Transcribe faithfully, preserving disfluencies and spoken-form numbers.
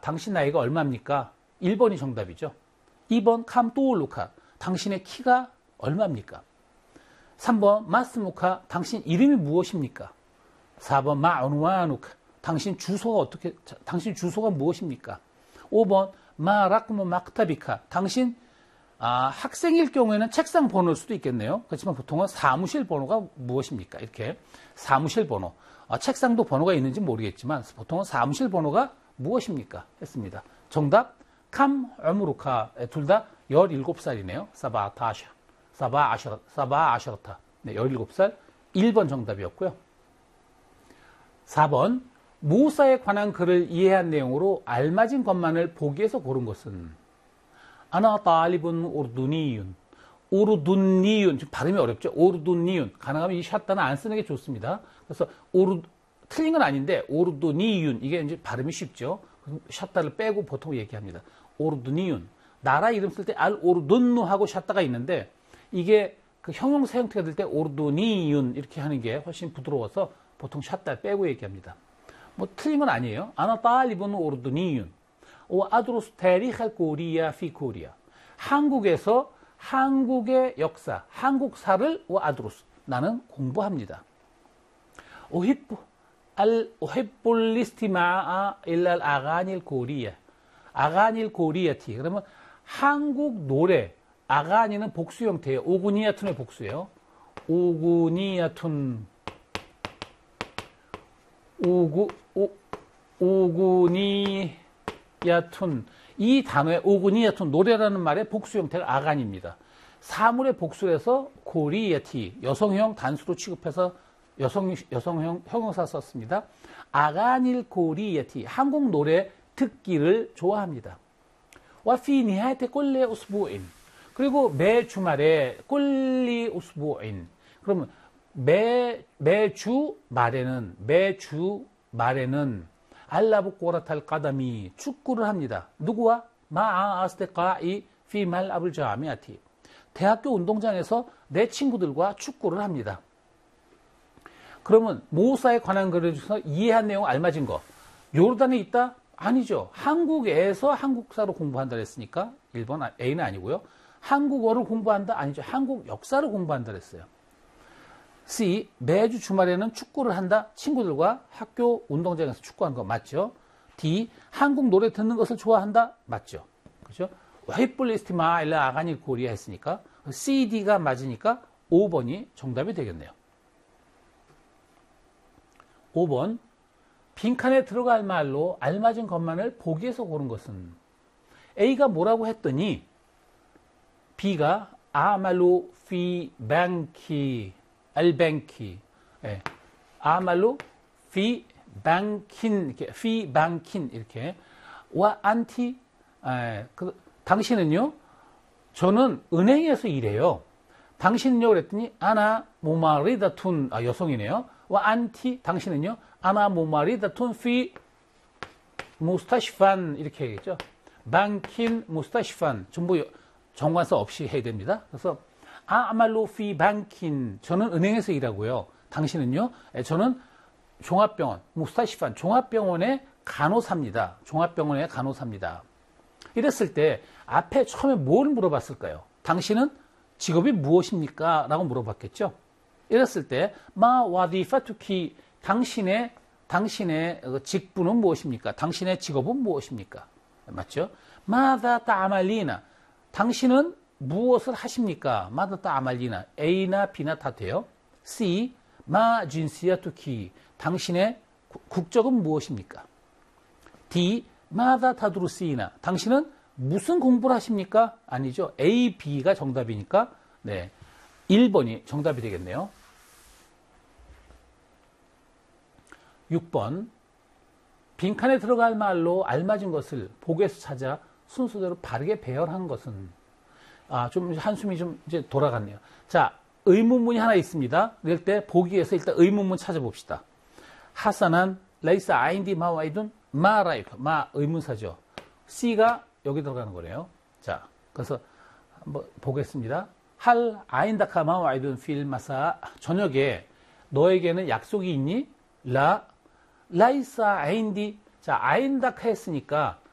당신 나이가 얼마입니까? 일 번이 정답이죠. 이 번 캄 또울루카, 당신의 키가 얼마입니까? 삼 번 마스무카, 당신 이름이 무엇입니까? 사 번 마운와누카, 당신 주소가 어떻게, 당신 주소가 무엇입니까? 오 번 마라크무 막타비카, 당신 아, 학생일 경우에는 책상 번호일 수도 있겠네요. 그렇지만 보통은 사무실 번호가 무엇입니까? 이렇게 사무실 번호. 아, 책상도 번호가 있는지 모르겠지만 보통은 사무실 번호가 무엇입니까? 했습니다. 정답 캄 어무루카, 둘 다 열일곱 살이네요. 사바타샤, 사바아셔, 사바아셔타. 네, 열일곱 살. 일 번 정답이었고요. 사 번 무사에 관한 글을 이해한 내용으로 알맞은 것만을 보기에서 고른 것은 아나 딸리분 오르두니윤, 오르둔니윤, 좀 발음이 어렵죠. 오르둔니윤. 가능하면 이 샷다는 안 쓰는 게 좋습니다. 그래서 오르 틀린 건 아닌데 오르두니윤, 이게 이제 발음이 쉽죠. 샷다를 빼고 보통 얘기합니다. 오르두니윤. 나라 이름 쓸 때 알 오르둔누 하고 샷다가 있는데 이게 그 형용사 형태가 될 때 오르두니윤 이렇게 하는 게 훨씬 부드러워서 보통 샷다 빼고 얘기합니다. 뭐 틀린 건 아니에요. 아나 딸리분 오르두니윤. 오 아드로스 테리칼 코리아 피 코리아. 한국에서 한국의 역사, 한국사를 오 아드로스. 나는 공부합니다. 오히뿌 알 오히뿌 리스티마아 일랄 아가닐 코리아. 아가닐 코리아티. 그러면 한국 노래. 아가니는 복수 형태예요. 오구니아툰의 복수예요. 오구니아툰. 오구 오 오구니 야툰. 이 단어의 오구니야툰, 노래라는 말의 복수 형태가 아간입니다. 사물의 복수에서 코리아티, 여성형 단수로 취급해서 여성, 여성형 형용사 썼습니다. 아간일 코리아티, 한국 노래 듣기를 좋아합니다. 와피 니하테 꼴레 우스부인. 그리고 매 주말에 꼴리 우스부인. 그러면 매, 매주 말에는, 매주 말에는 알라부 꼬라탈 까다미, 축구를 합니다. 누구와? 마아 아스테카이 피말 아블 자미아티. 대학교 운동장에서 내 친구들과 축구를 합니다. 그러면 모사에 관한 글을 중에서 이해한 내용 알맞은 거. 요르단에 있다? 아니죠. 한국에서 한국사로 공부한다 했으니까 일 번 A는 아니고요. 한국어를 공부한다? 아니죠. 한국 역사를 공부한다 했어요. C. 매주 주말에는 축구를 한다. 친구들과 학교 운동장에서 축구하는 거 맞죠? D. 한국 노래 듣는 것을 좋아한다. 맞죠? 그죠? 헤이플리스티마 일라 아가니 코리아 했으니까 C, D가 맞으니까 오 번이 정답이 되겠네요. 오 번. 빈칸에 들어갈 말로 알맞은 것만을 보기에서 고른 것은 A가 뭐라고 했더니 B가 아말로 피 뱅키 알뱅키, 예. 아말로 피 방킨, 이렇게 피 방킨 이렇게 와 안티, 예. 그, 당신은요? 저는 은행에서 일해요. 당신은요? 그랬더니 아나 모마리다툰, 아 여성이네요. 와 안티, 당신은요? 아나 모마리다툰 피 무스타시판 이렇게 얘기했죠. 방킨 무스타시판 전부 정관사 없이 해야 됩니다. 그래서 아말로 피 방킨, 저는 은행에서 일하고요. 당신은요? 저는 종합병원, 무스타시판, 종합병원의 간호사입니다. 종합병원의 간호사입니다. 이랬을 때 앞에 처음에 뭘 물어봤을까요? 당신은 직업이 무엇입니까? 라고 물어봤겠죠. 이랬을 때 마 와디파투키, 당신의 당신의 직분은 무엇입니까? 당신의 직업은 무엇입니까? 맞죠? 마다 따말리나, 당신은 무엇을 하십니까? 마다 따말리나, A나 B나 다 돼요. C. 마 진시아투키, 당신의 국적은 무엇입니까? D. 마다 타두루시나, 당신은 무슨 공부를 하십니까? 아니죠. A, B가 정답이니까 네, 일 번이 정답이 되겠네요. 육 번. 빈칸에 들어갈 말로 알맞은 것을 보기에서 찾아 순서대로 바르게 배열한 것은, 아, 좀 한숨이 좀 이제 돌아갔네요. 자, 의문문이 하나 있습니다. 이럴 때 보기에서 일단 의문문 찾아봅시다. 하산한 레이스 아인디 마와이둔 마라이프, 마 의문사죠. C가 여기 들어가는 거네요. 자, 그래서 한번 보겠습니다. 할 아인다카 마와이둔 필 마사, 저녁에 너에게는 약속이 있니? 라 라이사 아인디. 자, 아인다카 했으니까